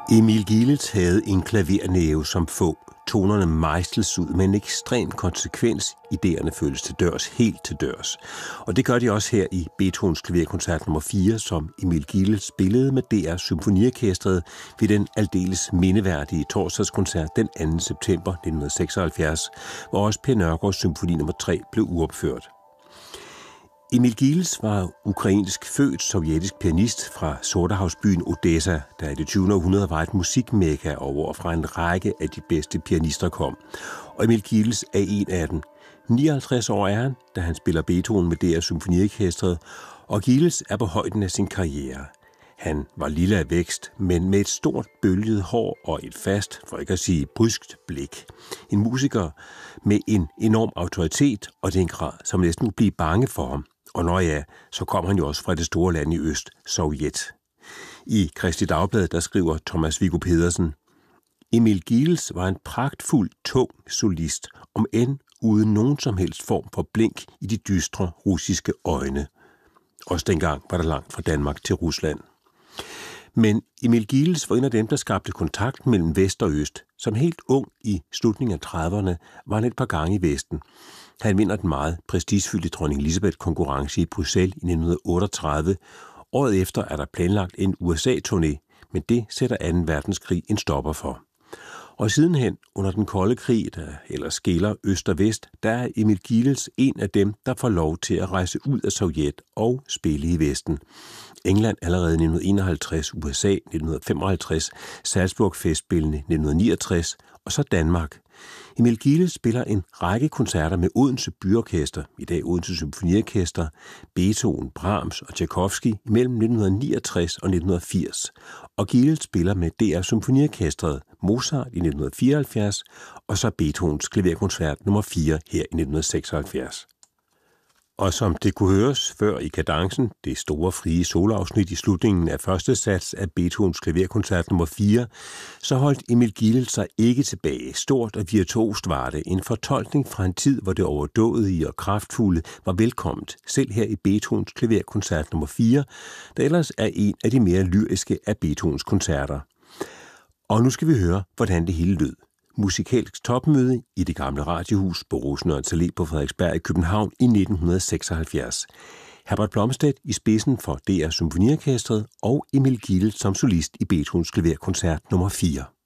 Emil Gilels havde en klavernæve som få. Tonerne mejsles ud med en ekstrem konsekvens. Idéerne følges til dørs, helt til dørs. Og det gør de også her i Beethovens klaverkoncert nummer 4, som Emil Gilel spillede med DR Symfoniorkestret ved den aldeles mindeværdige torsdagskoncert den 2. september 1976, hvor også Per Nørgaards symfoni nummer 3 blev uopført. Emil Gilels var ukrainsk født sovjetisk pianist fra Sortehavsbyen Odessa, der i det 20. århundrede var et musikmekka, og hvorfra en række af de bedste pianister kom. Og Emil Gilels er en af dem. 59 år er han, da han spiller Beethoven med DR Symfoniorkestret, og Gilels er på højden af sin karriere. Han var lille af vækst, men med et stort bølget hår og et fast, for ikke at sige bryskt blik. En musiker med en enorm autoritet og den grad, som næsten kunne blive bange for ham. Og når ja, så kom han jo også fra det store land i øst, Sovjet. I Kristi Dagblad, der skriver Thomas Viggo Pedersen: Emil Gilels var en pragtfuld, tung solist, om end uden nogen som helst form for blink i de dystre russiske øjne. Også dengang var der langt fra Danmark til Rusland. Men Emil Gilels var en af dem, der skabte kontakt mellem vest og øst. Som helt ung i slutningen af 30'erne var han et par gange i Vesten. Han vinder den meget prestigefyldte Dronning Elizabeth-konkurrence i Bruxelles i 1938. Året efter er der planlagt en USA-turné, men det sætter 2. verdenskrig en stopper for. Og sidenhen, under den kolde krig, der ellers skiller øst og vest, der er Emil Gilels en af dem, der får lov til at rejse ud af Sovjet og spille i Vesten. England allerede 1951, USA 1955, Salzburg-festspillene 1969 og så Danmark. Emil Gilels spiller en række koncerter med Odense Byorkester, i dag Odense Symfoniorkester, Beethoven, Brahms og Tchaikovsky mellem 1969 og 1980. Og Gilels spiller med DR Symfoniorkestret, Mozart i 1974 og så Beethovens klaverkoncert nummer 4 her i 1976. Og som det kunne høres før i kadencen, det store frie soloafsnit i slutningen af første sats af Beethovens klaverkoncert nummer 4, så holdt Emil Gilels sig ikke tilbage. Stort og virtuost var det. En fortolkning fra en tid, hvor det overdådige og kraftfulde var velkomment, selv her i Beethovens klaverkoncert nummer 4, der ellers er en af de mere lyriske af Beethovens koncerter. Og nu skal vi høre, hvordan det hele lød. Musikalsk topmøde i det gamle radiohus på Rosenørns Allé på Frederiksberg i København i 1976. Herbert Blomstedt i spidsen for DR Symfoniorkestret og Emil Gilels som solist i Beethovens klaverkoncert nummer 4.